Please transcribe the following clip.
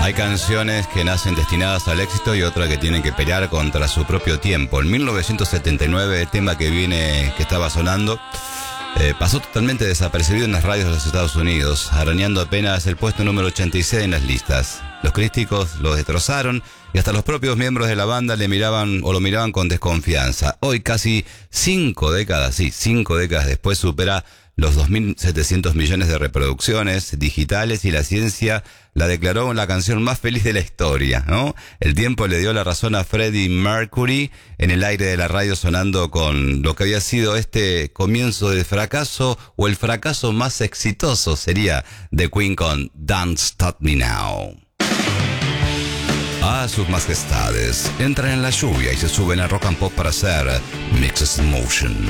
Hay canciones que nacen destinadas al éxito y otras que tienen que pelear contra su propio tiempo. En 1979, el tema que estaba sonando, pasó totalmente desapercibido en las radios de los Estados Unidos, arañando apenas el puesto número 86 en las listas. Los críticos lo destrozaron y hasta los propios miembros de la banda lo miraban con desconfianza. Hoy, casi 5 décadas después, supera los 2.700 millones de reproducciones digitales y la ciencia la declaró la canción más feliz de la historia, ¿no? El tiempo le dio la razón a Freddie Mercury en el aire de la radio, sonando con lo que había sido este comienzo del fracaso, o el fracaso más exitoso sería de Queen con Don't Stop Me Now. A sus majestades entran en la lluvia y se suben a Rock and Pop para hacer Mixed Motion.